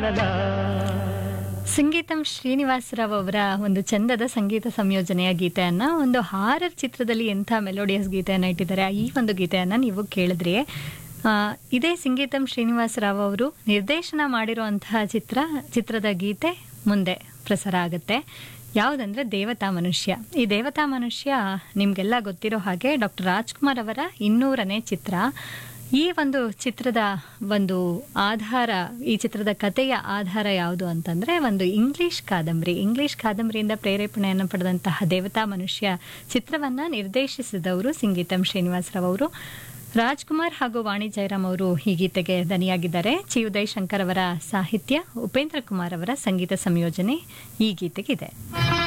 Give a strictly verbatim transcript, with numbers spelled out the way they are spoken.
ಸಂಗೀತಂ ಶ್ರೀನಿವಾಸರಾವ್ ಅವರ ಒಂದು ಚಂದದ ಸಂಗೀತ ಸಂಯೋಜನೆಯ ಗೀತೆಯನ್ನ ಒಂದು ಹಾರರ್ ಚಿತ್ರದಲ್ಲಿ ಎಂಥ ಮೆಲೋಡಿಯಸ್ ಗೀತೆಯನ್ನು ಇಟ್ಟಿದ್ದಾರೆ. ಈ ಒಂದು ಗೀತೆಯನ್ನ ನೀವು ಕೇಳಿದ್ರಿ. ಇದೇ ಸಂಗೀತಂ ಶ್ರೀನಿವಾಸರಾವ್ ಅವರು ನಿರ್ದೇಶನ ಮಾಡಿರುವಂತಹ ಚಿತ್ರ ಚಿತ್ರದ ಗೀತೆ ಮುಂದೆ ಪ್ರಸಾರ ಆಗುತ್ತೆ. ಯಾವುದಂದ್ರೆ ದೇವತಾ ಮನುಷ್ಯ. ಈ ದೇವತಾ ಮನುಷ್ಯ ನಿಮ್ಗೆಲ್ಲ ಗೊತ್ತಿರೋ ಹಾಗೆ ಡಾಕ್ಟರ್ ರಾಜ್ಕುಮಾರ್ ಅವರ ಇನ್ನೂರನೇ ಚಿತ್ರ. ಈ ಒಂದು ಚಿತ್ರದ ಒಂದು ಆಧಾರ, ಈ ಚಿತ್ರದ ಕಥೆಯ ಆಧಾರ ಯಾವುದು ಅಂತಂದ್ರೆ ಒಂದು ಇಂಗ್ಲಿಷ್ ಕಾದಂಬರಿ. ಇಂಗ್ಲಿಷ್ ಕಾದಂಬರಿಯಿಂದ ಪ್ರೇರೇಪಣೆಯನ್ನು ಪಡೆದಂತಹ ದೇವತಾ ಮನುಷ್ಯ ಚಿತ್ರವನ್ನ ನಿರ್ದೇಶಿಸಿದವರು ಸಂಗೀತಂ ಶ್ರೀನಿವಾಸರಾವ್ ಅವರು. ರಾಜ್ಕುಮಾರ್ ಹಾಗೂ ವಾಣಿ ಜಯರಾಮ್ ಅವರು ಈ ಗೀತೆಗೆ ದನಿಯಾಗಿದ್ದಾರೆ. ಚಿ ಉದಯ್ ಶಂಕರ್ ಅವರ ಸಾಹಿತ್ಯ, ಉಪೇಂದ್ರ ಕುಮಾರ್ ಅವರ ಸಂಗೀತ ಸಂಯೋಜನೆ ಈ ಗೀತೆಗಿದೆ.